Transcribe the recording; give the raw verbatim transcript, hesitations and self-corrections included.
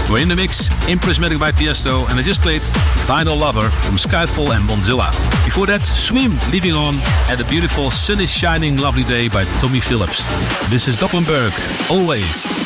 We're in the mix, in Prismatic by Tiesto, and I just played Vinyl Lover from Skyfall and Bonzilla. Before that, Swim, Leaving On, and the beautiful Sun is Shining Lovely Day by Tommy Phillips. This is Doppelberg, always.